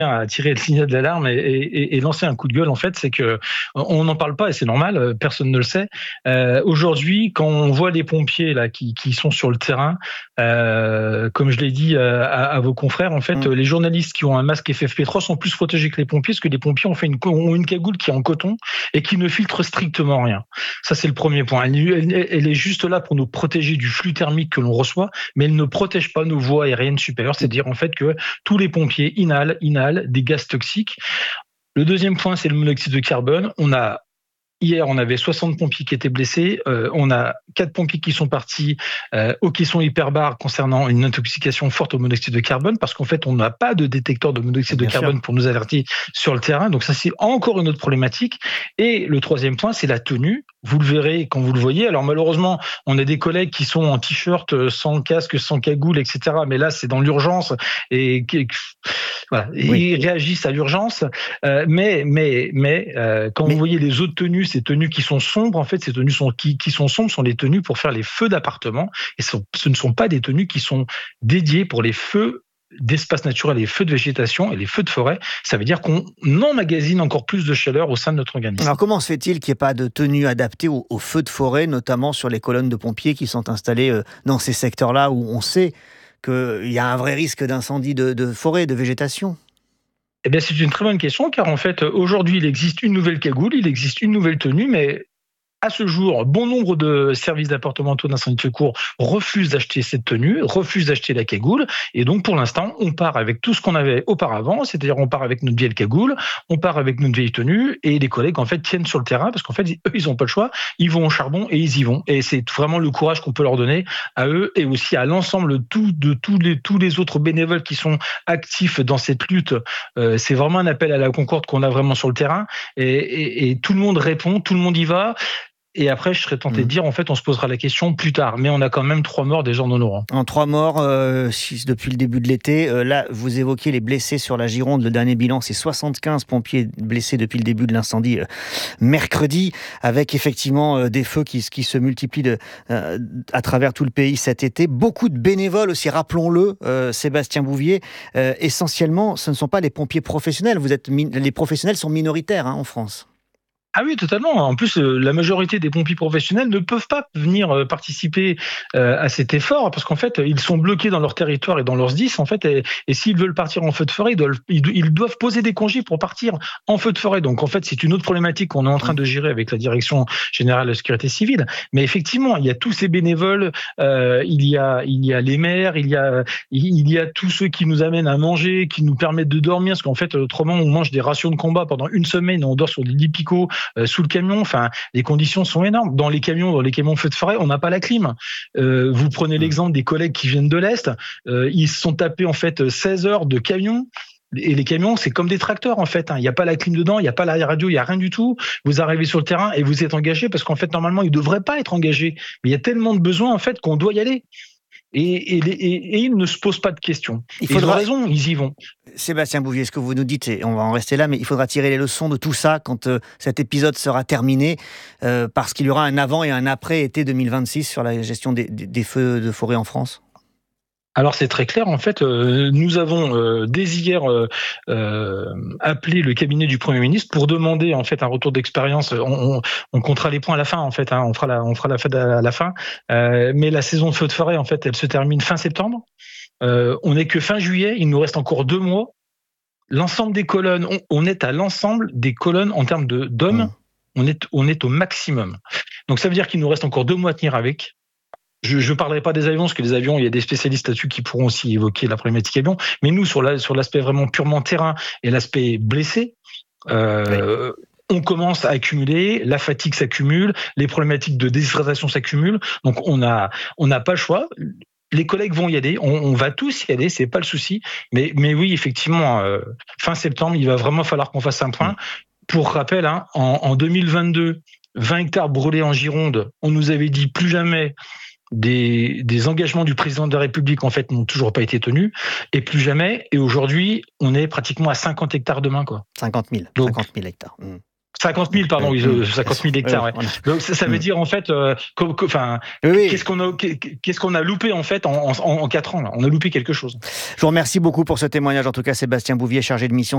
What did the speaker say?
à tirer le signal d'alarme et lancer un coup de gueule, en fait, c'est que on n'en parle pas et c'est normal, personne ne le sait. Aujourd'hui, quand on voit les pompiers là qui sont sur le terrain, comme je l'ai dit à vos confrères, en fait, les journalistes qui ont un masque FFP3 sont plus protégés que les pompiers, parce que les pompiers ont une cagoule qui est en coton et qui ne filtre strictement rien. Ça, c'est le premier point. Elle est juste là pour nous protéger du flux thermique que l'on reçoit, mais elle ne protège pas nos voies aériennes supérieures, c'est-à-dire en fait que tous les pompiers inhalent des gaz toxiques. Le deuxième point, c'est le monoxyde de carbone. Hier, on avait 60 pompiers qui étaient blessés. On a 4 pompiers qui sont partis au caisson hyperbare concernant une intoxication forte au monoxyde de carbone, parce qu'en fait, on n'a pas de détecteur de monoxyde de carbone pour nous alerter sur le terrain. Donc ça, c'est encore une autre problématique. Et le troisième point, c'est la tenue. Vous le verrez quand vous le voyez. Alors malheureusement, on a des collègues qui sont en t-shirt, sans casque, sans cagoule, etc. Mais là, c'est dans l'urgence et voilà, ils réagissent à l'urgence. Mais quand vous voyez les autres tenues, ces tenues qui sont sombres, en fait, ces tenues qui sont sombres sont les tenues pour faire les feux d'appartement. Et ce ne sont pas des tenues qui sont dédiées pour les feux d'espace naturel, les feux de végétation et les feux de forêt. Ça veut dire qu'on emmagasine encore plus de chaleur au sein de notre organisme. Alors comment se fait-il qu'il n'y ait pas de tenue adaptée aux feux de forêt, notamment sur les colonnes de pompiers qui sont installées dans ces secteurs-là où on sait qu'il y a un vrai risque d'incendie de forêt, de végétation ? Eh bien, c'est une très bonne question, car en fait, aujourd'hui, il existe une nouvelle cagoule, il existe une nouvelle tenue, mais à ce jour, bon nombre de services départementaux d'incendie de secours refusent d'acheter cette tenue, refusent d'acheter la cagoule. Et donc, pour l'instant, on part avec tout ce qu'on avait auparavant, c'est-à-dire on part avec notre vieille cagoule, on part avec notre vieille tenue, et les collègues, en fait, tiennent sur le terrain, parce qu'en fait, eux, ils n'ont pas le choix, ils vont au charbon et ils y vont. Et c'est vraiment le courage qu'on peut leur donner à eux et aussi à l'ensemble de tous les autres bénévoles qui sont actifs dans cette lutte. C'est vraiment un appel à la concorde qu'on a vraiment sur le terrain, et tout le monde répond, tout le monde y va. Et après, je serais tenté de dire, en fait, on se posera la question plus tard. Mais on a quand même 3 morts déjà dans nos rangs. En 3 morts depuis le début de l'été. Là, vous évoquez les blessés sur la Gironde. Le dernier bilan, c'est 75 pompiers blessés depuis le début de l'incendie mercredi, avec effectivement des feux qui se multiplient à travers tout le pays cet été. Beaucoup de bénévoles aussi, rappelons-le, Sébastien Bouvier. Essentiellement, ce ne sont pas les pompiers professionnels. Les professionnels sont minoritaires en France. Ah oui, totalement. En plus, la majorité des pompiers professionnels ne peuvent pas venir participer à cet effort, parce qu'en fait, ils sont bloqués dans leur territoire et dans leurs SDIS, en fait, et s'ils veulent partir en feu de forêt, ils doivent poser des congés pour partir en feu de forêt. Donc, en fait, c'est une autre problématique qu'on est en train de gérer avec la Direction générale de sécurité civile. Mais effectivement, il y a tous ces bénévoles, il y a les maires, il y a tous ceux qui nous amènent à manger, qui nous permettent de dormir, parce qu'en fait, autrement, on mange des rations de combat pendant une semaine, on dort sur des lits picots, sous le camion. Enfin, les conditions sont énormes. Dans les camions feux de forêt, on n'a pas la clim. Vous prenez l'exemple des collègues qui viennent de l'Est, ils se sont tapés en fait 16 heures de camion. Et les camions, c'est comme des tracteurs en fait. Il n'y a pas la clim dedans, il n'y a pas la radio, il n'y a rien du tout. Vous arrivez sur le terrain et vous êtes engagé, parce qu'en fait, normalement, ils ne devraient pas être engagés. Mais il y a tellement de besoins en fait qu'on doit y aller. Et ils ne se posent pas de questions. Ils ont raison, ils y vont. Sébastien Bouvier, ce que vous nous dites, et on va en rester là, mais il faudra tirer les leçons de tout ça quand cet épisode sera terminé, parce qu'il y aura un avant et un après été 2026 sur la gestion des feux de forêt en France. Alors c'est très clair, en fait, nous avons dès hier appelé le cabinet du Premier ministre pour demander en fait un retour d'expérience. On comptera les points à la fin, en fait, on fera la fête à la fin. Mais la saison de feu de forêt, en fait, elle se termine fin septembre. On n'est que fin juillet, il nous reste encore 2 mois. L'ensemble des colonnes, on est à l'ensemble des colonnes en termes d'hommes, on est au maximum. Donc ça veut dire qu'il nous reste encore 2 mois à tenir avec. Je ne parlerai pas des avions, parce que les avions, il y a des spécialistes là-dessus qui pourront aussi évoquer la problématique avion. Mais nous, sur l'aspect vraiment purement terrain et l'aspect blessé, on commence à accumuler, la fatigue s'accumule, les problématiques de déshydratation s'accumulent. Donc on n'a pas le choix. Les collègues vont y aller, on va tous y aller, c'est pas le souci. Mais oui, effectivement, fin septembre, il va vraiment falloir qu'on fasse un point. Pour rappel, en 2022, 20 hectares brûlés en Gironde, on nous avait dit plus jamais. Des engagements du président de la République, en fait, n'ont toujours pas été tenus, et plus jamais. Et aujourd'hui, on est pratiquement à 50 hectares demain, quoi. 50 000 hectares. 50 000, pardon, 50 000 hectares. Ouais. Donc ça veut dire en fait, qu'est-ce qu'on a loupé en fait en 4 ans là. On a loupé quelque chose. Je vous remercie beaucoup pour ce témoignage. En tout cas, Sébastien Bouvier, chargé de mission